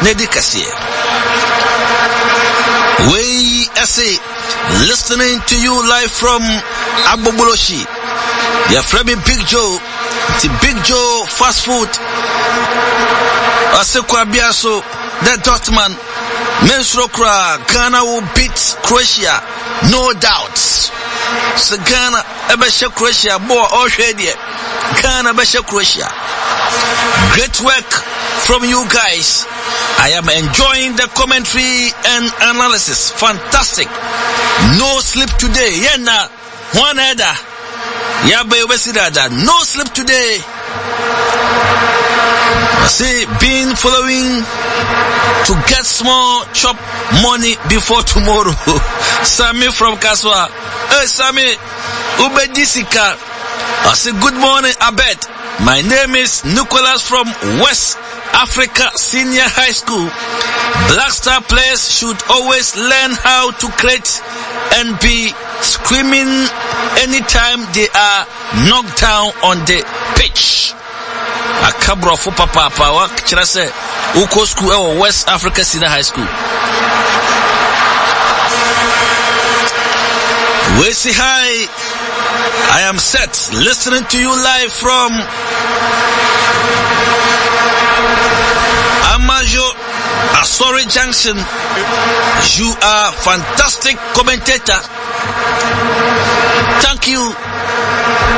Nedikasie. We say listening to you live from Agboboloshi. Your friend Big Joe. The Big Joe fast food. Asekwa Biaso, the Dortmund. Mensrokra, Ghana will beat Croatia. No doubt. So Ghana, Ebesha Croatia, boy, all shady. Ghana, Ebesha Croatia. Great work from you guys. I am enjoying the commentary and analysis. Fantastic. No sleep today. Yena, one header. No sleep today. See, been following to get small chop money before tomorrow. Sammy from Kaswa. Hey, Sammy, Ubedisika. I say good morning, Abed. My name is Nicholas from West Africa Senior High School. Black Star players should always learn how to create and be screaming anytime they are knocked down on the pitch. Akabro for papa wa kira se uko school or West Africa Senior High School. We say hi. I am set listening to you live from Amajo Asori Junction. You are fantastic commentator. Thank you.